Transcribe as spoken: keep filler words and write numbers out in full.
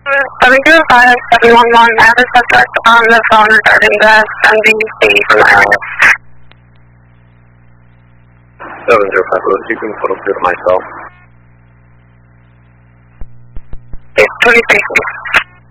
seven two five seven one one, I have a suspect on the phone regarding the M D C from Ireland. seven zero five, you can put up here to myself. It's twenty-three.